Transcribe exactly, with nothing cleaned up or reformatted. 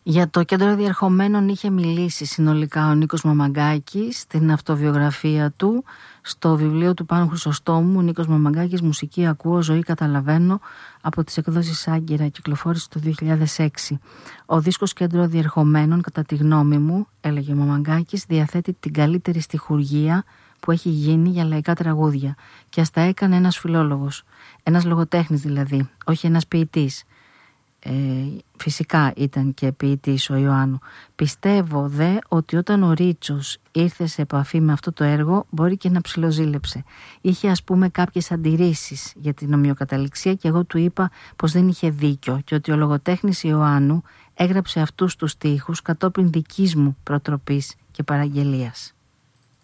Για το κέντρο διερχομένων είχε μιλήσει συνολικά ο Νίκος Μαμαγκάκης στην αυτοβιογραφία του, στο βιβλίο του Πάνου Χρυσοστόμου. Ο Νίκος Μαμαγκάκης, μουσική ακούω, ζωή καταλαβαίνω, από τις εκδόσεις Άγκυρα, κυκλοφόρησε το δύο χιλιάδες έξι. Ο δίσκος Κέντρο Διερχομένων, κατά τη γνώμη μου, έλεγε ο Μαμαγκάκης, διαθέτει την καλύτερη στιχουργία που έχει γίνει για λαϊκά τραγούδια, και ας τα έκανε ένας φιλόλογος, ένας λογοτέχνης δηλαδή, όχι ένας ποιητής. Ε, φυσικά ήταν και ποιητής ο Ιωάννου. Πιστεύω δε ότι όταν ο Ρίτσος ήρθε σε επαφή με αυτό το έργο, μπορεί και να ψιλοζήλεψε. Είχε ας πούμε κάποιες αντιρρήσεις για την ομοιοκαταληξία και εγώ του είπα πως δεν είχε δίκιο και ότι ο λογοτέχνης Ιωάννου έγραψε αυτούς τους στίχους κατόπιν δικής μου προτροπής και παραγγελίας.